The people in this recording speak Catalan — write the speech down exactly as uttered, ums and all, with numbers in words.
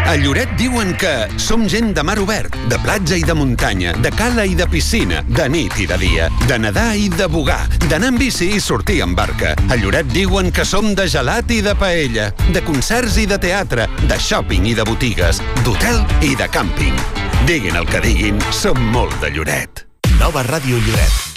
A Lloret diuen que som gent de mar obert, de platja i de muntanya, de cala i de piscina, de nit i de dia, de nedar i de bugar, d'anar en bici i sortir en barca. A Lloret diuen que som de gelat i de paella, de concerts i de teatre, de shopping i de botigues, d'hotel i de càmping. Diguin el que diguin, som molt de Lloret. Nova Ràdio Lloret.